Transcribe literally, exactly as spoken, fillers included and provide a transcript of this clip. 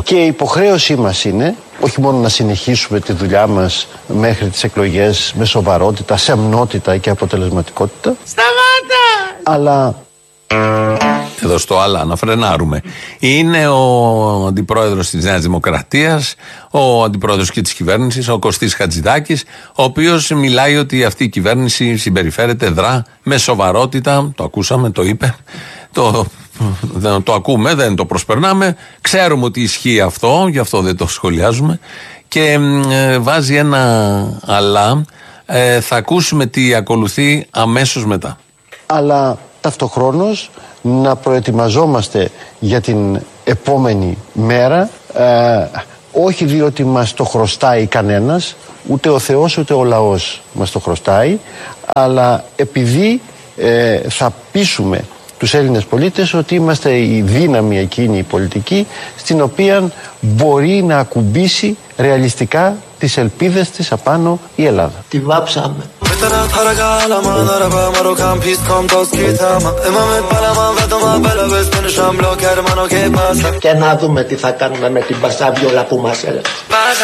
Και η υποχρέωσή μας είναι όχι μόνο να συνεχίσουμε τη δουλειά μας μέχρι τις εκλογές με σοβαρότητα, σεμνότητα και αποτελεσματικότητα. Σταμάτα! Αλλά... Εδώ στο άλλα να φρενάρουμε. Είναι ο αντιπρόεδρος της Νέας Δημοκρατίας, ο αντιπρόεδρος και της κυβέρνησης, ο Κωστής Χατζηδάκης, ο οποίος μιλάει ότι αυτή η κυβέρνηση συμπεριφέρεται, δρά με σοβαρότητα. Το ακούσαμε, το είπε. Το, δεν το ακούμε, δεν το προσπερνάμε. Ξέρουμε ότι ισχύει αυτό, γι' αυτό δεν το σχολιάζουμε. Και ε, βάζει ένα αλλά. Ε, θα ακούσουμε τι ακολουθεί αμέσως μετά. Αλλά ταυτοχρόνως να προετοιμαζόμαστε για την επόμενη μέρα, ε, όχι διότι μας το χρωστάει κανένας, ούτε ο Θεός ούτε ο λαός μας το χρωστάει, αλλά επειδή ε, θα πείσουμε τους Έλληνες πολίτες ότι είμαστε η δύναμη εκείνη η πολιτική στην οποία μπορεί να ακουμπήσει ρεαλιστικά τις ελπίδες της απάνω η Ελλάδα. Τη βάψαμε. Και να δούμε τι θα κάνουμε με την Πασάβιολα που μας έλεγε.